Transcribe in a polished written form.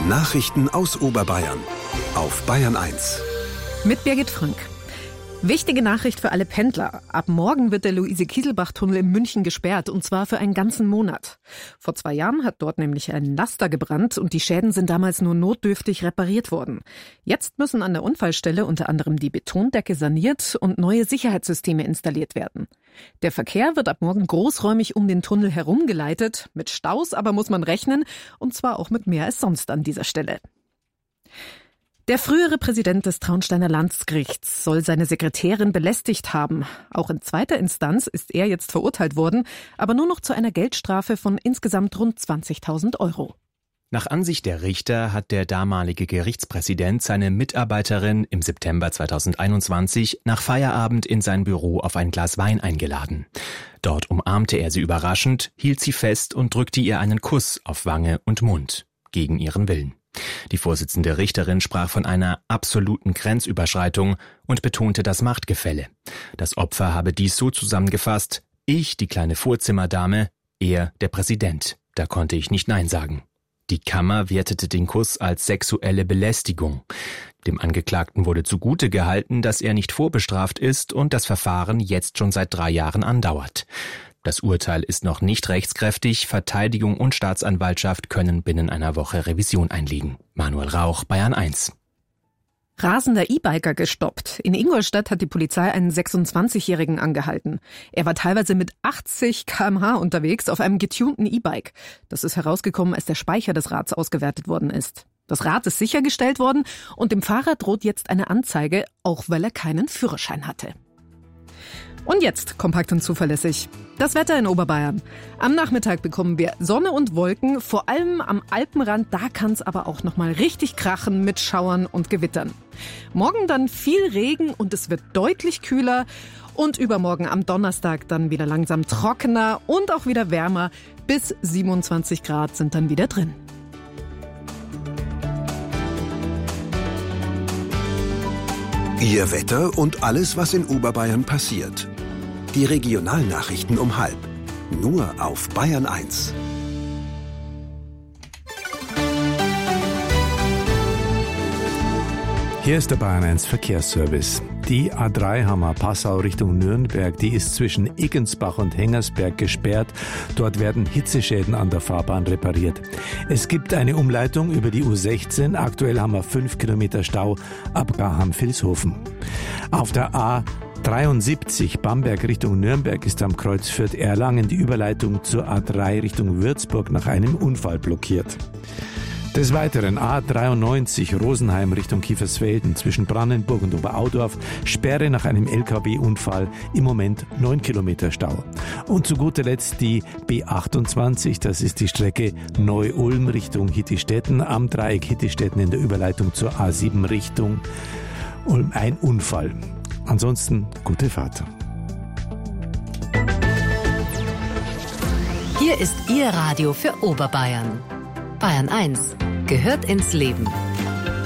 Nachrichten aus Oberbayern auf Bayern 1. Mit Birgit Frank. Wichtige Nachricht für alle Pendler. Ab morgen wird der Luise-Kieselbach-Tunnel in München gesperrt, und zwar für einen ganzen Monat. Vor 2 Jahren hat dort nämlich ein Laster gebrannt und die Schäden sind damals nur notdürftig repariert worden. Jetzt müssen an der Unfallstelle unter anderem die Betondecke saniert und neue Sicherheitssysteme installiert werden. Der Verkehr wird ab morgen großräumig um den Tunnel herumgeleitet. Mit Staus aber muss man rechnen, und zwar auch mit mehr als sonst an dieser Stelle. Der frühere Präsident des Traunsteiner Landgerichts soll seine Sekretärin belästigt haben. Auch in zweiter Instanz ist er jetzt verurteilt worden, aber nur noch zu einer Geldstrafe von insgesamt rund 20.000 Euro. Nach Ansicht der Richter hat der damalige Gerichtspräsident seine Mitarbeiterin im September 2021 nach Feierabend in sein Büro auf ein Glas Wein eingeladen. Dort umarmte er sie überraschend, hielt sie fest und drückte ihr einen Kuss auf Wange und Mund, gegen ihren Willen. Die Vorsitzende Richterin sprach von einer absoluten Grenzüberschreitung und betonte das Machtgefälle. Das Opfer habe dies so zusammengefasst: Ich, die kleine Vorzimmerdame, er, der Präsident. Da konnte ich nicht Nein sagen. Die Kammer wertete den Kuss als sexuelle Belästigung. Dem Angeklagten wurde zugute gehalten, dass er nicht vorbestraft ist und das Verfahren jetzt schon seit 3 Jahren andauert. Das Urteil ist noch nicht rechtskräftig. Verteidigung und Staatsanwaltschaft können binnen einer Woche Revision einlegen. Manuel Rauch, Bayern 1. Rasender E-Biker gestoppt. In Ingolstadt hat die Polizei einen 26-Jährigen angehalten. Er war teilweise mit 80 km/h unterwegs auf einem getunten E-Bike. Das ist herausgekommen, als der Speicher des Rads ausgewertet worden ist. Das Rad ist sichergestellt worden und dem Fahrer droht jetzt eine Anzeige, auch weil er keinen Führerschein hatte. Und jetzt kompakt und zuverlässig. Das Wetter in Oberbayern. Am Nachmittag bekommen wir Sonne und Wolken, vor allem am Alpenrand. Da kann es aber auch nochmal richtig krachen mit Schauern und Gewittern. Morgen dann viel Regen und es wird deutlich kühler. Und übermorgen am Donnerstag dann wieder langsam trockener und auch wieder wärmer. Bis 27 Grad sind dann wieder drin. Ihr Wetter und alles, was in Oberbayern passiert. Die Regionalnachrichten um 12:30. Nur auf Bayern 1. Hier ist der Bayern 1 Verkehrsservice. Die A3 Hammer-Passau Richtung Nürnberg, die ist zwischen Iggensbach und Hengersberg gesperrt. Dort werden Hitzeschäden an der Fahrbahn repariert. Es gibt eine Umleitung über die U16. Aktuell haben wir 5 Kilometer Stau ab Gaham-Vilshofen. Auf der A73 Bamberg Richtung Nürnberg ist am Kreuz Fürth-Erlangen die Überleitung zur A3 Richtung Würzburg nach einem Unfall blockiert. Des Weiteren A93 Rosenheim Richtung Kiefersfelden zwischen Brandenburg und Oberaudorf, Sperre nach einem LKW-Unfall, im Moment 9 Kilometer Stau. Und zu guter Letzt die B28, das ist die Strecke Neu-Ulm Richtung Hittistetten, am Dreieck Hittistetten in der Überleitung zur A7 Richtung Ulm, ein Unfall. Ansonsten gute Fahrt. Hier ist Ihr Radio für Oberbayern. Bayern 1 gehört ins Leben.